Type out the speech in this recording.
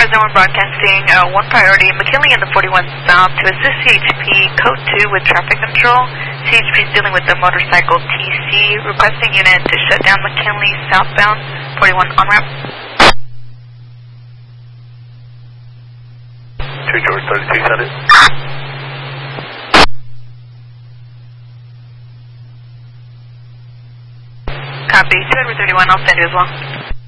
President 1 broadcasting, 1 priority, McKinley and the 41 south to assist CHP code 2 with traffic control. CHP is dealing with the motorcycle TC, requesting unit to shut down McKinley southbound, 41 on ramp. 2 George 3200. Copy, 2 Edward 31, I'll send you as well.